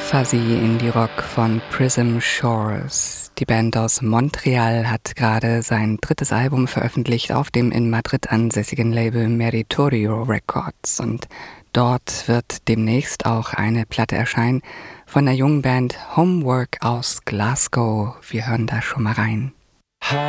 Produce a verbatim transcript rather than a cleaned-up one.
Fuzzy Indie-Rock von Prism Shores. Die Band aus Montreal hat gerade sein drittes Album veröffentlicht auf dem in Madrid ansässigen Label Meritorio Records. Und dort wird demnächst auch eine Platte erscheinen von der jungen Band Homework aus Glasgow. Wir hören da schon mal rein.